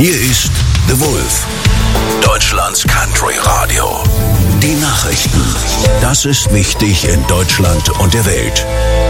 Hier ist The Wolf, Deutschlands Country Radio. Die Nachrichten. Das ist wichtig in Deutschland und der Welt.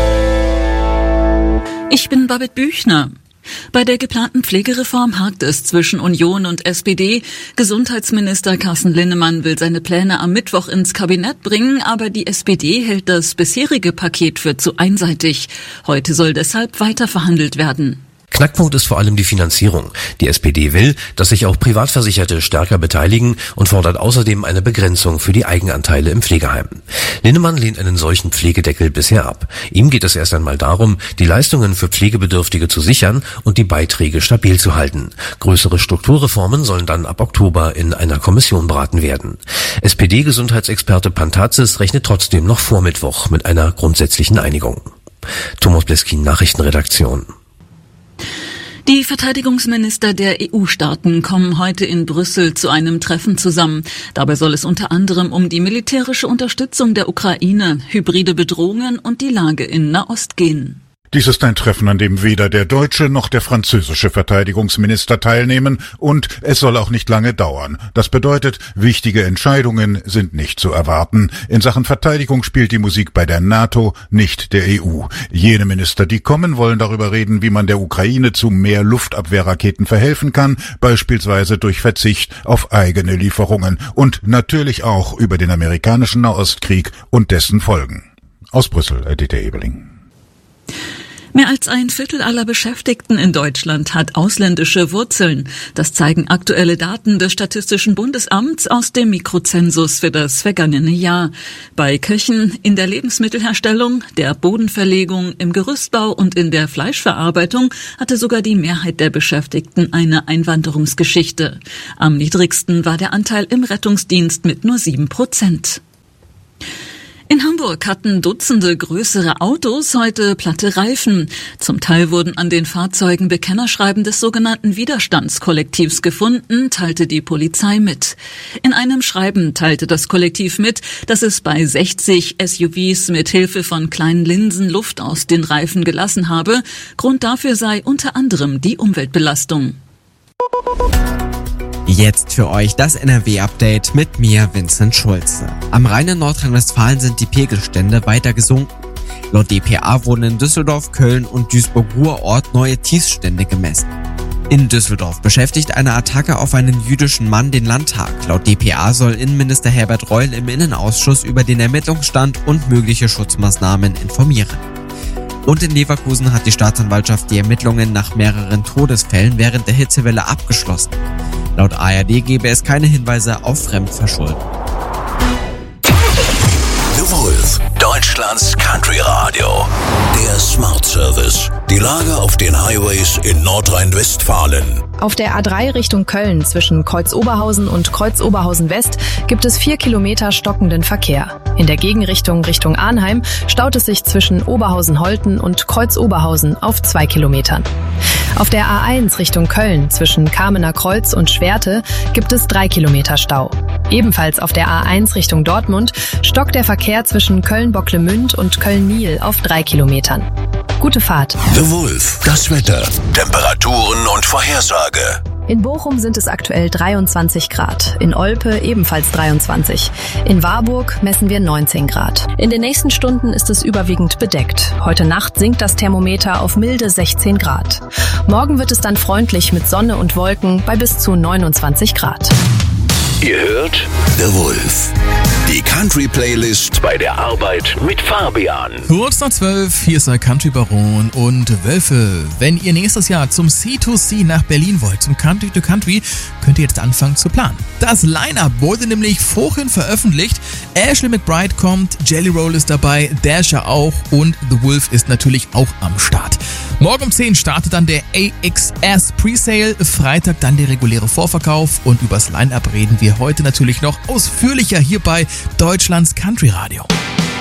Ich bin Babette Büchner. Bei der geplanten Pflegereform hakt es zwischen Union und SPD. Gesundheitsminister Carsten Linnemann will seine Pläne am Mittwoch ins Kabinett bringen, aber die SPD hält das bisherige Paket für zu einseitig. Heute soll deshalb weiter verhandelt werden. Knackpunkt ist vor allem die Finanzierung. Die SPD will, dass sich auch Privatversicherte stärker beteiligen und fordert außerdem eine Begrenzung für die Eigenanteile im Pflegeheim. Linnemann lehnt einen solchen Pflegedeckel bisher ab. Ihm geht es erst einmal darum, die Leistungen für Pflegebedürftige zu sichern und die Beiträge stabil zu halten. Größere Strukturreformen sollen dann ab Oktober in einer Kommission beraten werden. SPD-Gesundheitsexperte Pantazis rechnet trotzdem noch vor Mittwoch mit einer grundsätzlichen Einigung. Thomas Bleskin, Nachrichtenredaktion. Die Verteidigungsminister der EU-Staaten kommen heute in Brüssel zu einem Treffen zusammen. Dabei soll es unter anderem um die militärische Unterstützung der Ukraine, hybride Bedrohungen und die Lage in Nahost gehen. Dies ist ein Treffen, an dem weder der deutsche noch der französische Verteidigungsminister teilnehmen, und es soll auch nicht lange dauern. Das bedeutet, wichtige Entscheidungen sind nicht zu erwarten. In Sachen Verteidigung spielt die Musik bei der NATO, nicht der EU. Jene Minister, die kommen, wollen darüber reden, wie man der Ukraine zu mehr Luftabwehrraketen verhelfen kann, beispielsweise durch Verzicht auf eigene Lieferungen, und natürlich auch über den amerikanischen Nahostkrieg und dessen Folgen. Aus Brüssel, Dieter Ebeling. Mehr als ein Viertel aller Beschäftigten in Deutschland hat ausländische Wurzeln. Das zeigen aktuelle Daten des Statistischen Bundesamts aus dem Mikrozensus für das vergangene Jahr. Bei Köchen, in der Lebensmittelherstellung, der Bodenverlegung, im Gerüstbau und in der Fleischverarbeitung hatte sogar die Mehrheit der Beschäftigten eine Einwanderungsgeschichte. Am niedrigsten war der Anteil im Rettungsdienst mit nur 7%. In Hamburg hatten Dutzende größere Autos heute platte Reifen. Zum Teil wurden an den Fahrzeugen Bekennerschreiben des sogenannten Widerstandskollektivs gefunden, teilte die Polizei mit. In einem Schreiben teilte das Kollektiv mit, dass es bei 60 SUVs mit Hilfe von kleinen Linsen Luft aus den Reifen gelassen habe. Grund dafür sei unter anderem die Umweltbelastung. Jetzt für euch das NRW-Update mit mir, Vincent Schulze. Am Rhein in Nordrhein-Westfalen sind die Pegelstände weiter gesunken. Laut dpa wurden in Düsseldorf, Köln und Duisburg-Ruhrort neue Tiefststände gemessen. In Düsseldorf beschäftigt eine Attacke auf einen jüdischen Mann den Landtag. Laut dpa soll Innenminister Herbert Reul im Innenausschuss über den Ermittlungsstand und mögliche Schutzmaßnahmen informieren. Und in Leverkusen hat die Staatsanwaltschaft die Ermittlungen nach mehreren Todesfällen während der Hitzewelle abgeschlossen. Laut ARD gebe es keine Hinweise auf Fremdverschuldung. The Wolf, Deutschlands Country Radio. Der Smart Service. Die Lage auf den Highways in Nordrhein-Westfalen. Auf der A3 Richtung Köln zwischen Kreuz-Oberhausen und Kreuz-Oberhausen-West gibt es 4 Kilometer stockenden Verkehr. In der Gegenrichtung Richtung Arnheim staut es sich zwischen Oberhausen-Holten und Kreuz-Oberhausen auf 2 Kilometern. Auf der A1 Richtung Köln zwischen Kamener Kreuz und Schwerte gibt es 3 Kilometer Stau. Ebenfalls auf der A1 Richtung Dortmund stockt der Verkehr zwischen Köln-Bocklemünd und Köln-Niel auf 3 Kilometern. Gute Fahrt. The Wolf, das Wetter, Temperaturen und Vorhersage. In Bochum sind es aktuell 23 Grad, in Olpe ebenfalls 23. In Warburg messen wir 19 Grad. In den nächsten Stunden ist es überwiegend bedeckt. Heute Nacht sinkt das Thermometer auf milde 16 Grad. Morgen wird es dann freundlich mit Sonne und Wolken bei bis zu 29 Grad. Ihr hört The Wolf. Die Country-Playlist bei der Arbeit mit Fabian. Kurz nach 12, hier ist der Country Baron und Wölfe. Wenn ihr nächstes Jahr zum C2C nach Berlin wollt, zum Country to Country, könnt ihr jetzt anfangen zu planen. Das Line-Up wurde nämlich vorhin veröffentlicht. Ashley McBride kommt, Jelly Roll ist dabei, Dasher auch und The Wolf ist natürlich auch am Start. Morgen um 10 startet dann der AXS Presale, Freitag dann der reguläre Vorverkauf und übers Line-Up reden wir heute natürlich noch ausführlicher hier bei Deutschlands Country Radio.